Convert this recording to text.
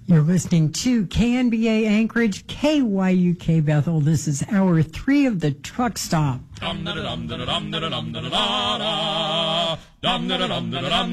You're listening to KNBA Anchorage, KYUK Bethel. This is hour 3 of the Truck Stop.